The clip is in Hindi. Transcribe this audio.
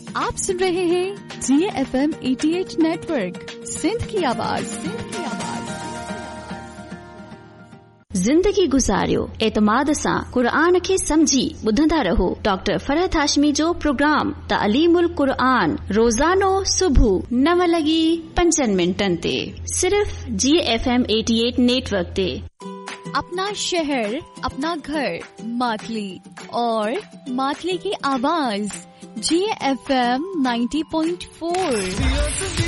आप सुन रहे हैं GFM 88 नेटवर्क, सिंध की आवाज। ज़िंदगी गुज़ारियो एतमाद सां क़ुरान खे समझी ॿुधंदा रहो। डॉक्टर फरहत हाशमी जो प्रोग्राम तालीमुल क़ुरान रोज़ानो सुबुह 9:05 ते सिर्फ GFM 88 नेटवर्क ते। अपना शहर, अपना घर, मातली और मातली की आवाज GFM 90.4।